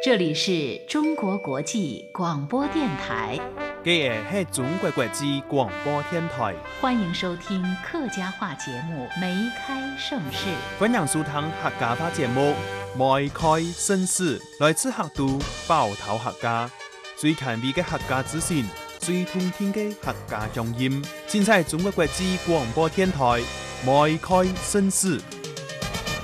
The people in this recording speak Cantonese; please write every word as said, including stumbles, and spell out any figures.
这里是中国国际广播电台， 这个是中国国际广播电台， 欢迎收听客家话节目《梅开盛世》。 欢迎收听客家话节目《梅开盛世》，来自客都包头客家，最前卫的客家资讯，最通天的客家乡音，尽在中国国际广播电台《梅开盛世》。